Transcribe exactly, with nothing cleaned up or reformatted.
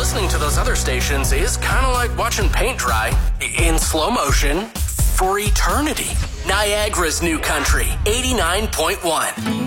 listening to those other stations is kind of like watching paint dry in slow motion for eternity. Niagara's New Country, eighty-nine point one.